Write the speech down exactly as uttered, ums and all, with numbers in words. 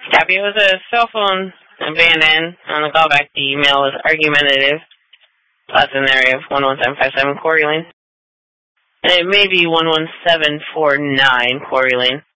Copy. It was a cell phone abandoned on the callback. The email was argumentative. Last in the area of one one seven five seven Quarry Lane. And it may be one one seven four nine Quarry Lane.